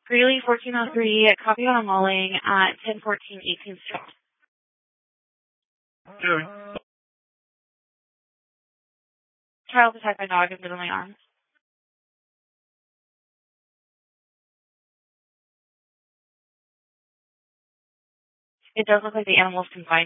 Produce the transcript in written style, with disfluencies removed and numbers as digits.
Greeley 1403, copy on a mauling at 1014 18th Street. Doing. Child attacked my dog and bit on my arm. It does look like the animal's confined.